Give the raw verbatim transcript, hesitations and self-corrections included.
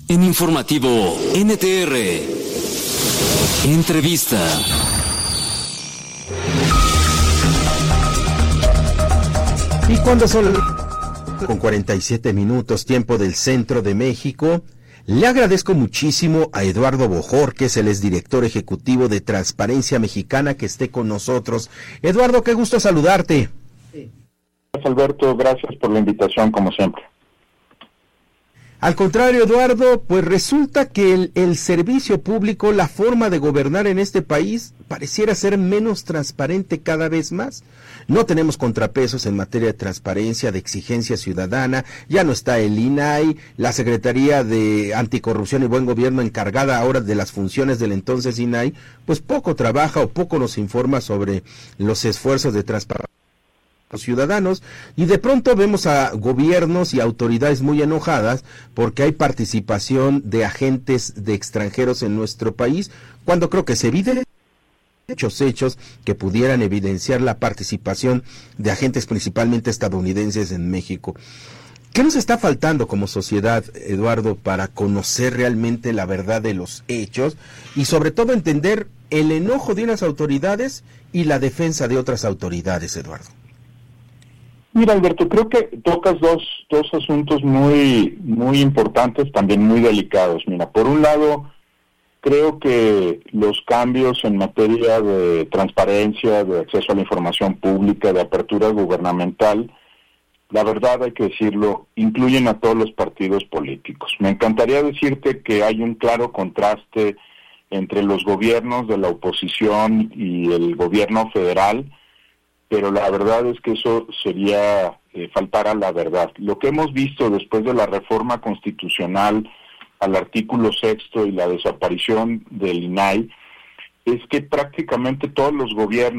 En Informativo N T R, entrevista. Y cuando son con cuarenta y siete minutos, tiempo del centro de México, le agradezco muchísimo a Eduardo Bojórquez, él es director ejecutivo de Transparencia Mexicana, que esté con nosotros. Eduardo, qué gusto saludarte. Gracias, Alberto, gracias por la invitación, como siempre. Al contrario, Eduardo, pues resulta que el, el servicio público, la forma de gobernar en este país, pareciera ser menos transparente cada vez más. No tenemos contrapesos en materia de transparencia, de exigencia ciudadana, ya no está el I N A I, la Secretaría de Anticorrupción y Buen Gobierno encargada ahora de las funciones del entonces I N A I, pues poco trabaja o poco nos informa sobre los esfuerzos de transparencia los ciudadanos, y de pronto vemos a gobiernos y autoridades muy enojadas porque hay participación de agentes de extranjeros en nuestro país, cuando creo que se evidencian muchos hechos que pudieran evidenciar la participación de agentes principalmente estadounidenses en México. ¿Qué nos está faltando como sociedad, Eduardo, para conocer realmente la verdad de los hechos y sobre todo entender el enojo de unas autoridades y la defensa de otras autoridades, Eduardo? Mira, Alberto, creo que tocas dos, dos asuntos muy, muy importantes, también muy delicados. Mira, por un lado, creo que los cambios en materia de transparencia, de acceso a la información pública, de apertura gubernamental, la verdad hay que decirlo, incluyen a todos los partidos políticos. Me encantaría decirte que hay un claro contraste entre los gobiernos de la oposición y el gobierno federal, pero la verdad es que eso sería eh, faltar a la verdad. Lo que hemos visto después de la reforma constitucional al artículo sexto y la desaparición del I N A I es que prácticamente todos los gobiernos